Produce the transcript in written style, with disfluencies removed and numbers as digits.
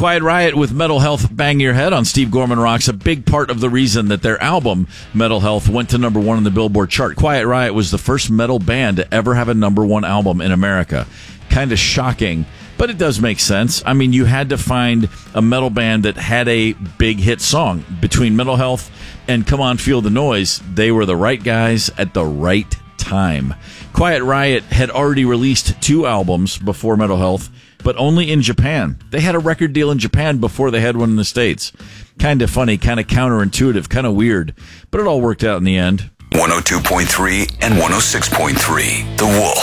Quiet Riot with Metal Health, Bang Your Head on Steve Gorman Rocks. A big part of the reason that their album, Metal Health, went to number one on the Billboard chart. Quiet Riot was the first metal band to ever have a number one album in America. Kind of shocking, but it does make sense. I mean, you had to find a metal band that had a big hit song. Between Metal Health and Come On Feel the Noise, they were the right guys at the right time. Quiet Riot had already released 2 albums before Metal Health, but only in Japan. They had a record deal in Japan before they had one in the States. Kind of funny, kind of counterintuitive, kind of weird, but it all worked out in the end. 102.3 and 106.3, The Wolf.